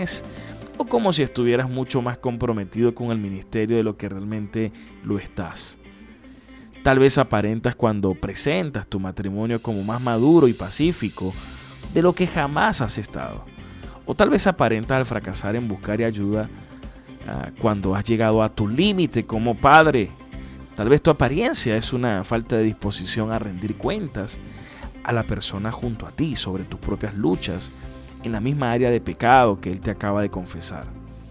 o como si estuvieras mucho más comprometido con el ministerio de lo que realmente lo estás. Tal vez aparentas cuando presentas tu matrimonio como más maduro y pacífico de lo que jamás has estado. O tal vez aparentas al fracasar en buscar ayuda cuando has llegado a tu límite como padre. Tal vez tu apariencia es una falta de disposición a rendir cuentas a la persona junto a ti sobre tus propias luchas en la misma área de pecado que él te acaba de confesar.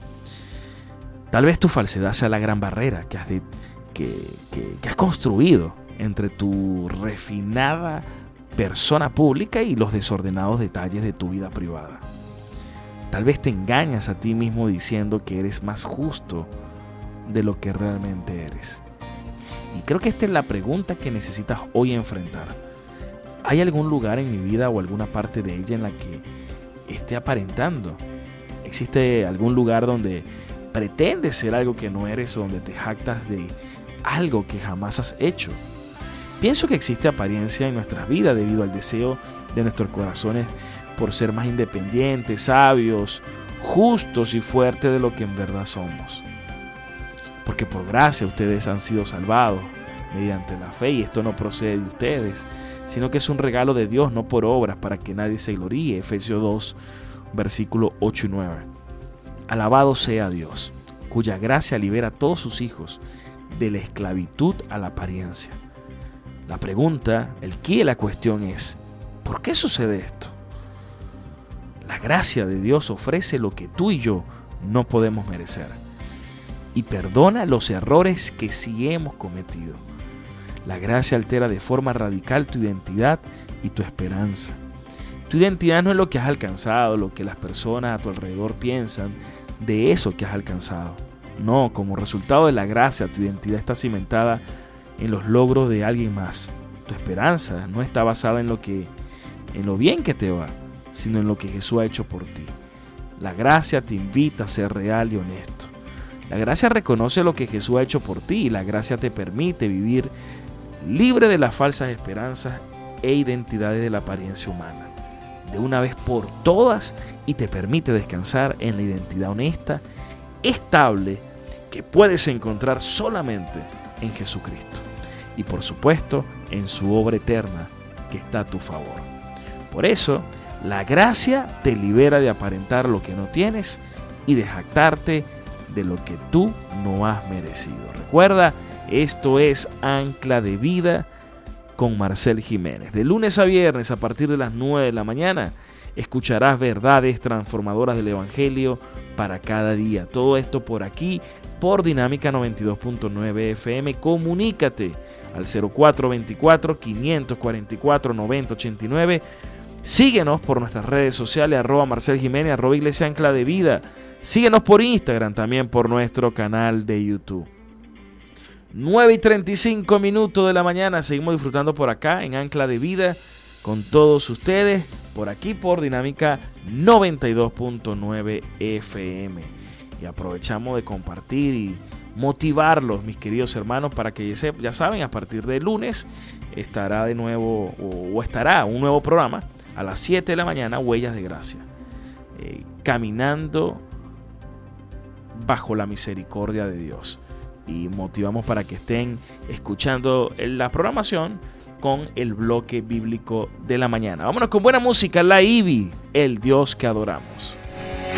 Tal vez tu falsedad sea la gran barrera que has construido entre tu refinada persona pública y los desordenados detalles de tu vida privada. Tal vez te engañas a ti mismo diciendo que eres más justo de lo que realmente eres. Y creo que esta es la pregunta que necesitas hoy enfrentar. ¿Hay algún lugar en mi vida o alguna parte de ella en la que esté aparentando? ¿Existe algún lugar donde pretendes ser algo que no eres o donde te jactas de algo que jamás has hecho? Pienso que existe apariencia en nuestras vidas debido al deseo de nuestros corazones por ser más independientes, sabios, justos y fuertes de lo que en verdad somos. Porque por gracia ustedes han sido salvados mediante la fe, y esto no procede de ustedes, sino que es un regalo de Dios, no por obras, para que nadie se gloríe. Efesios 2, versículos 8 y 9. Alabado sea Dios, cuya gracia libera a todos sus hijos de la esclavitud a la apariencia. La pregunta, el qué de la cuestión es, ¿por qué sucede esto? La gracia de Dios ofrece lo que tú y yo no podemos merecer y perdona los errores que sí hemos cometido. La gracia altera de forma radical tu identidad y tu esperanza. Tu identidad no es lo que has alcanzado, lo que las personas a tu alrededor piensan de eso que has alcanzado. No, como resultado de la gracia, tu identidad está cimentada en los logros de alguien más. Tu esperanza no está basada en lo bien que te va, sino en lo que Jesús ha hecho por ti. La gracia te invita a ser real y honesto. La gracia reconoce lo que Jesús ha hecho por ti, y la gracia te permite vivir libre de las falsas esperanzas e identidades de la apariencia humana, de una vez por todas, y te permite descansar en la identidad honesta, estable, que puedes encontrar solamente en Jesucristo y por supuesto en su obra eterna que está a tu favor. Por eso, la gracia te libera de aparentar lo que no tienes y de jactarte de lo que tú no has merecido. Recuerda, esto es Ancla de Vida con Marcel Jiménez. De lunes a viernes a partir de las 9 de la mañana escucharás verdades transformadoras del Evangelio para cada día. Todo esto por aquí, por Dinámica 92.9 FM. Comunícate al 0424-544-9089. Síguenos por nuestras redes sociales, @Marcel Jiménez, @Iglesia Ancla de Vida. Síguenos por Instagram, también por nuestro canal de YouTube. 9:35 de la mañana, seguimos disfrutando por acá en Ancla de Vida con todos ustedes, por aquí por Dinámica 92.9 FM. Y aprovechamos de compartir y motivarlos, mis queridos hermanos, para que ya saben, a partir de lunes estará de nuevo estará un nuevo programa a las 7 de la mañana, Huellas de Gracia, caminando bajo la misericordia de Dios. Y motivamos para que estén escuchando la programación con el bloque bíblico de la mañana. Vámonos con buena música, la IBI, el Dios que adoramos.